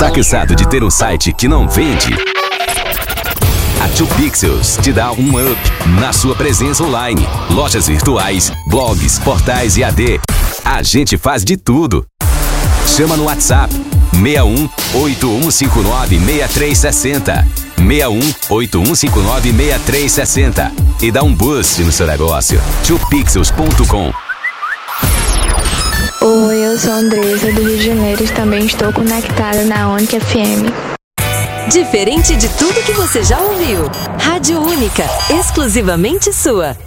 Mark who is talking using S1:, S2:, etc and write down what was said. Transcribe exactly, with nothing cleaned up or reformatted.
S1: Tá cansado de ter um site que não vende? A dois Pixels te dá um up na sua presença online. Lojas virtuais, blogs, portais e A D. A gente faz de tudo. Chama no WhatsApp seis um oito um cinco nove seis três seis zero. seis um oito um cinco nove seis três seis zero e dá um boost no seu negócio. dois pixels ponto com.
S2: Oi, eu sou a Andressa do Rio de Janeiro e também estou conectada na Única F M.
S3: Diferente de tudo que você já ouviu. Rádio Única, exclusivamente sua.